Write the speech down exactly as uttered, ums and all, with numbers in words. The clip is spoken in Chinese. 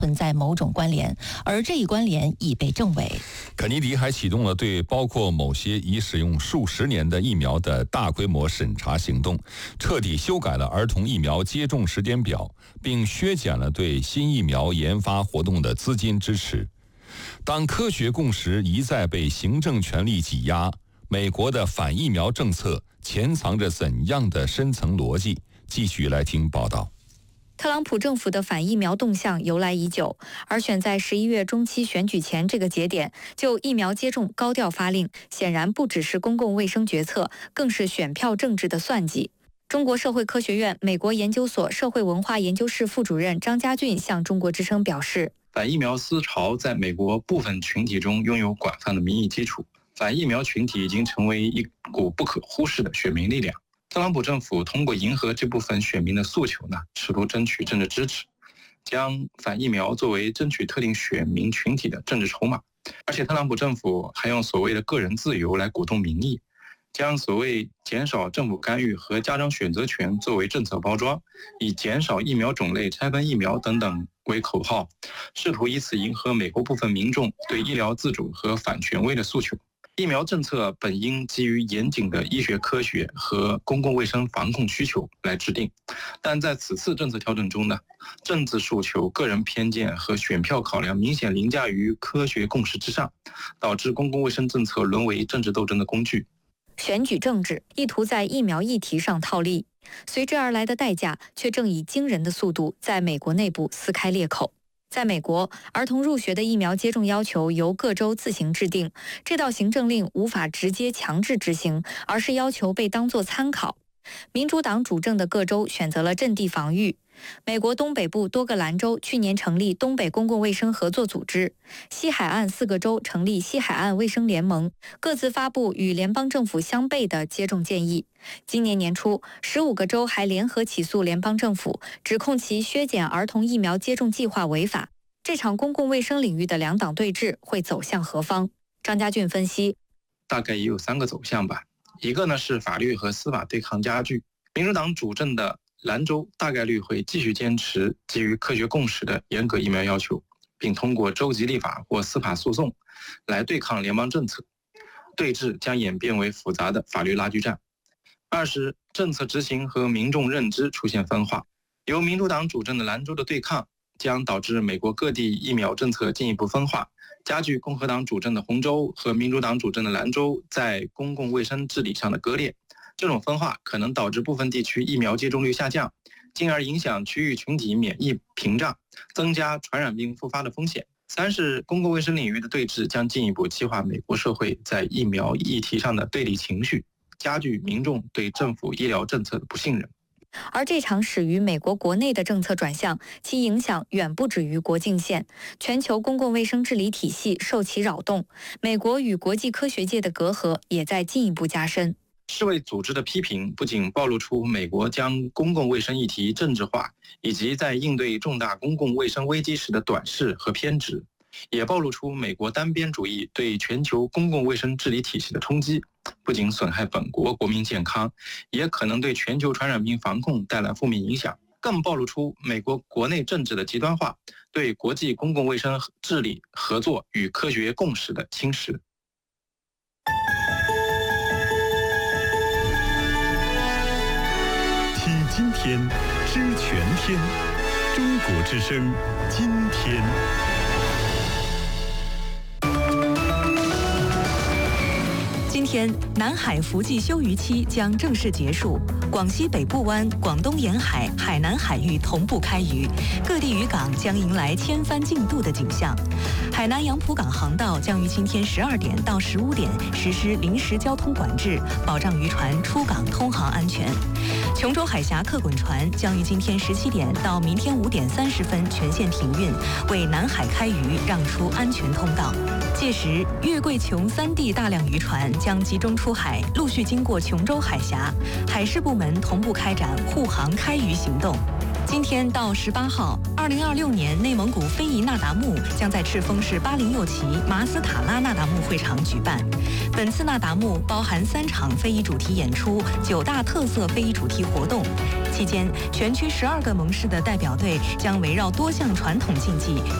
存在某种关联，而这一关联已被证伪。 肯尼迪还启动了对包括某些已使用数十年的疫苗的大规模审查行动，彻底修改了儿童疫苗接种时间表，并削减了对新疫苗研发活动的资金支持。当科学共识一再被行政权力挤压，美国的反疫苗政策潜藏着怎样的深层逻辑？继续来听报道。 特朗普政府的反疫苗动向由来已久，而选在十一月中期选举前这个节点就疫苗接种高调发令，显然不只是公共卫生决策，更是选票政治的算计。中国社会科学院美国研究所社会文化研究室副主任张家俊向中国之声表示， 反疫苗思潮在美国部分群体中拥有广泛的民意基础，反疫苗群体已经成为一股不可忽视的选民力量。特朗普政府通过迎合这部分选民的诉求呢，试图争取政治支持，将反疫苗作为争取特定选民群体的政治筹码。而且特朗普政府还用所谓的个人自由来鼓动民意，将所谓减少政府干预和家长选择权作为政策包装，以减少疫苗种类、拆分疫苗等等为口号，试图以此迎合美国部分民众对医疗自主和反权威的诉求。疫苗政策本应基于严谨的医学科学和公共卫生防控需求来制定，但在此次政策调整中呢，政治诉求、个人偏见和选票考量明显凌驾于科学共识之上，导致公共卫生政策沦为政治斗争的工具。 选举政治意图在疫苗议题上套利，随之而来的代价却正以惊人的速度在美国内部撕开裂口。在美国，儿童入学的疫苗接种要求由各州自行制定，这道行政令无法直接强制执行，而是要求被当作参考。民主党主政的各州选择了阵地防御。美国东北部多个兰州去年成立东北公共卫生合作组织，西海岸四个州成立西海岸卫生联盟，各自发布与联邦政府相悖的接种建议。今年年初，十五个州还联合起诉联邦政府，指控其削减儿童疫苗接种计划违法。这场公共卫生领域的两党对峙会走向何方？张家俊分析， 大概也有三个走向吧。一个呢是法律和司法对抗加剧，民主党主政的兰州大概率会继续坚持基于科学共识的严格疫苗要求，并通过州级立法或司法诉讼来对抗联邦政策，对峙将演变为复杂的法律拉锯战。二是政策执行和民众认知出现分化，由民主党主政的兰州的对抗将导致美国各地疫苗政策进一步分化，加剧共和党主政的红州和民主党主政的兰州在公共卫生治理上的割裂。这种分化可能导致部分地区疫苗接种率下降，进而影响区域群体免疫屏障，增加传染病复发的风险。三是公共卫生领域的对峙将进一步激化美国社会在疫苗议题上的对立情绪，加剧民众对政府医疗政策的不信任。 而这场始于美国国内的政策转向，其影响远不止于国境线，全球公共卫生治理体系受其扰动，美国与国际科学界的隔阂也在进一步加深。 世卫组织的批评不仅暴露出美国将公共卫生议题政治化，以及在应对重大公共卫生危机时的短视和偏执，也暴露出美国单边主义对全球公共卫生治理体系的冲击，不仅损害本国国民健康，也可能对全球传染病防控带来负面影响，更暴露出美国国内政治的极端化对国际公共卫生治理合作与科学共识的侵蚀。 听今天，知全天，中国之声，今天。 今天，南海伏季休渔期将正式结束，广西北部湾、广东沿海、海南海域同步开渔，各地渔港将迎来千帆竞渡的景象。海南杨浦港航道将于今天十二点到十五点实施临时交通管制，保障渔船出港通航安全。琼州海峡客滚船将于今天十七点到明天五点三十分全线停运，为南海开渔让出安全通道。届时，粤桂琼三地大量渔船将集中出海，陆续经过琼州海峡，海事部门同步开展护航开渔行动。 今天到十八号，二零二六年内蒙古非遗那达慕将在赤峰市巴林右旗马斯塔拉那达慕会场举办。本次那达慕包含三场非遗主题演出、九大特色非遗主题活动。期间，全区十二个盟市的代表队将围绕多项传统竞技。